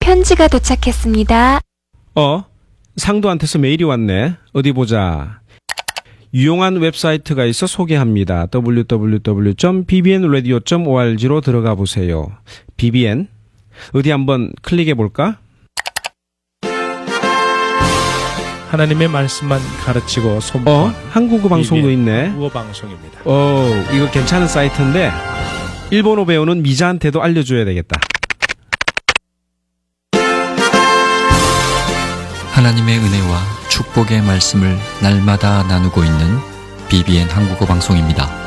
편지가 도착했습니다. 상도한테서 메일이 왔네. 어디 보자. 유용한 웹사이트가 있어 소개합니다. www.bbnradio.org로 들어가 보세요. BBN? 어디 한번 클릭해 볼까? 하나님의 말씀만 가르치고 선포하는 한국어 방송도 있네. 한국어 방송입니다. 이거 괜찮은 사이트인데 일본어 배우는 미자한테도 알려줘야 되겠다. 하나님의 은혜와 축복의 말씀을 날마다 나누고 있는 BBN 한국어 방송입니다.